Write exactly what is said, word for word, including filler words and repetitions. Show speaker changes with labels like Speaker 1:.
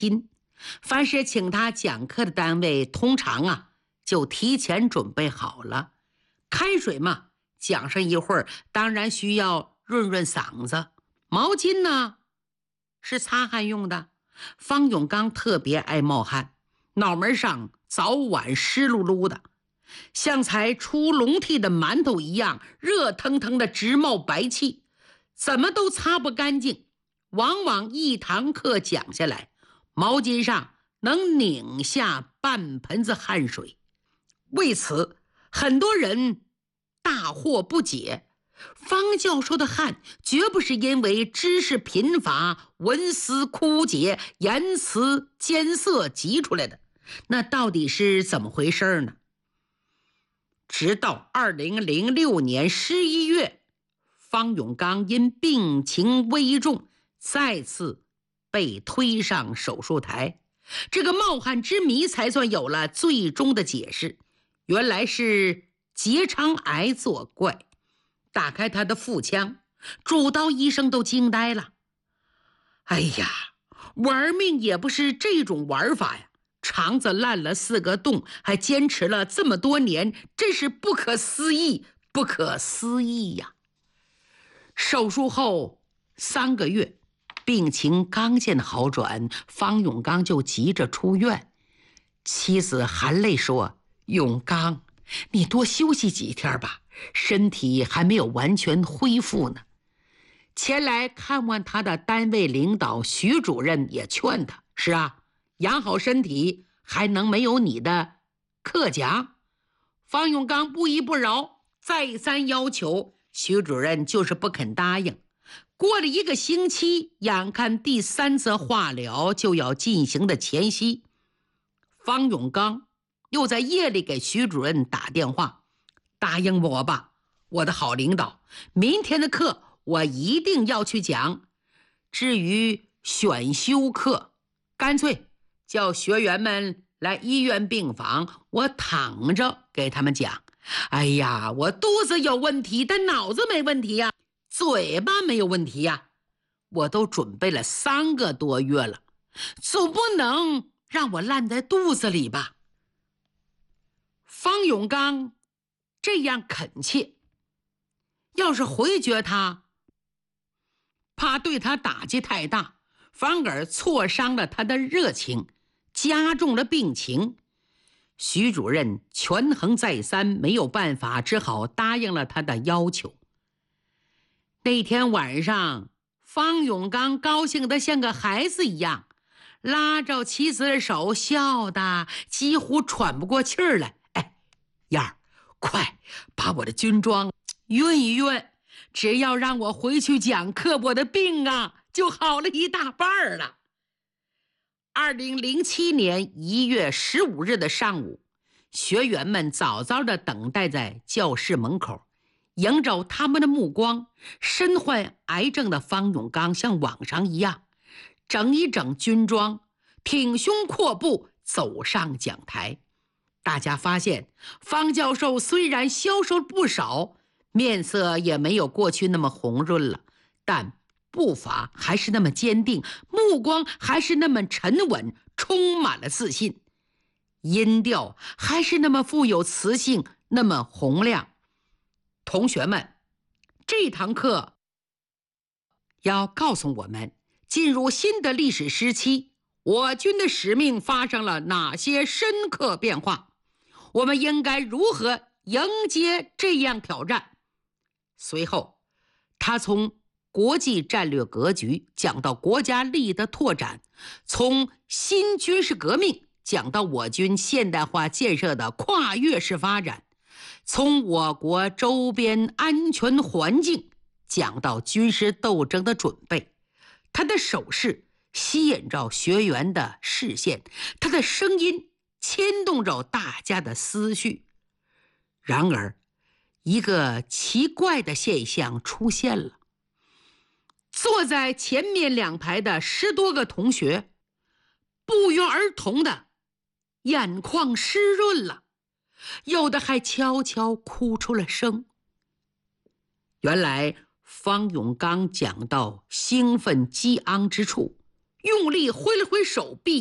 Speaker 1: 心。凡是请他讲课的单位，通常啊就提前准备好了。开水嘛，讲上一会儿，当然需要润润嗓子。毛巾呢，是擦汗用的。方永刚特别爱冒汗，脑门上早晚湿漉漉的，像才出笼屉的馒头一样，热腾腾的直冒白气，怎么都擦不干净。往往一堂课讲下来，毛巾上能拧下半盆子汗水。为此，很多人大惑不解，方教授的汗绝不是因为知识贫乏、文思枯竭、言辞艰涩急出来的，那到底是怎么回事呢？直到二零零六年十一月，方永刚因病情危重，再次被推上手术台，这个冒汗之谜才算有了最终的解释。原来是结肠癌作怪。打开他的腹腔，主刀医生都惊呆了。哎呀，玩命也不是这种玩法呀！肠子烂了四个洞，还坚持了这么多年，真是不可思议，不可思议呀！手术后三个月，病情刚见好转，方永刚就急着出院。妻子含泪说：“永刚，你多休息几天吧，身体还没有完全恢复呢。”前来看望他的单位领导徐主任也劝他：“是啊，养好身体还能没有你的课讲？”方永刚不依不饶，再三要求，徐主任就是不肯答应。过了一个星期，眼看第三次化疗就要进行的前夕，方永刚又在夜里给徐主任打电话：“答应我吧，我的好领导，明天的课我一定要去讲。至于选修课，干脆叫学员们来医院病房，我躺着给他们讲。哎呀，我肚子有问题，但脑子没问题呀，嘴巴没有问题呀，我都准备了三个多月了，总不能让我烂在肚子里吧？”方永刚这样恳切，要是回绝他，怕对他打击太大，反而挫伤了他的热情，加重了病情。徐主任权衡再三，没有办法，只好答应了他的要求。那天晚上，方永刚高兴得像个孩子一样，拉着妻子的手，笑得几乎喘不过气儿来。哎，燕儿，快把我的军装熨一熨，只要让我回去讲课，我的病啊就好了一大半了。二零零七年一月十五日的上午，学员们早早地等待在教室门口，迎着他们的目光，身患癌症的方永刚像往常一样，整一整军装，挺胸阔步走上讲台。大家发现，方教授虽然消瘦不少，面色也没有过去那么红润了，但步伐还是那么坚定，目光还是那么沉稳，充满了自信，音调还是那么富有磁性，那么洪亮。同学们，这堂课要告诉我们，进入新的历史时期，我军的使命发生了哪些深刻变化，我们应该如何迎接这样挑战。随后，他从国际战略格局讲到国家利益的拓展，从新军事革命讲到我军现代化建设的跨越式发展，从我国周边安全环境讲到军事斗争的准备。他的手势吸引着学员的视线，他的声音牵动着大家的思绪。然而，一个奇怪的现象出现了。坐在前面两排的十多个同学，不约而同的眼眶湿润了，有的还悄悄哭出了声。原来方永刚讲到兴奋激昂之处， 用力挥了挥手臂。